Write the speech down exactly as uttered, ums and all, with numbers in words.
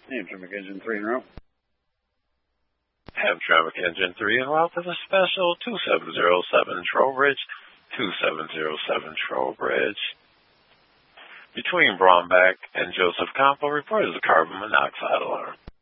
Hamtramck Engine three in route. Hamtramck Engine three en route to the special two seven zero seven Trowbridge, two seven zero seven Trowbridge. Between Bromback and Joseph Campo, reported as a carbon monoxide alarm.